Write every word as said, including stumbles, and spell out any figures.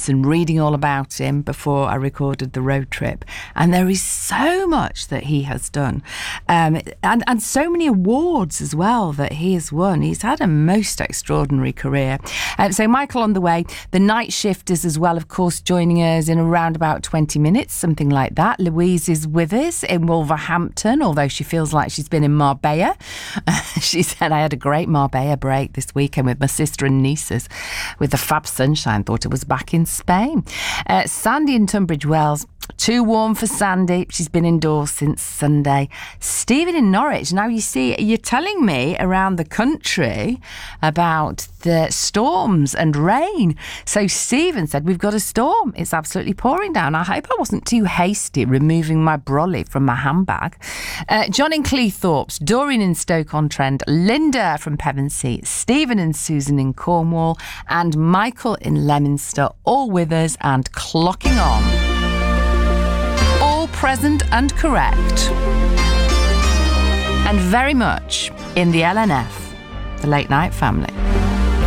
months and reading all about him before I recorded the road trip. And there is so much that he has done. Um, and, and so many awards as well that he has won. He's had a most extraordinary career. Uh, so Michael on the way. The night shift is as well, of course, joining us in around about twenty minutes, something like that. Louise is with us in Wolverhampton, although she feels like she's been in Marbella. She said, I had a great Marbella break this weekend with my sister and nieces with the fab sunshine. Thought it was back in Spain. Uh, Sandy in Tunbridge Wells. Too warm for Sandy. She's been indoors since Sunday. Stephen in Norwich. Now, you see, you're telling me around the country about the storms and rain. So Stephen said, we've got a storm. It's absolutely pouring down. I hope I wasn't too hasty removing my brolly from my handbag. Uh, John in Cleethorpes. Doreen in Stoke-on-Trent. Linda from Pevensey. Stephen and Susan in Cornwall. And Michael in Leominster. All with us and clocking on. Present and correct, and very much in the L N F, the Late Night Family.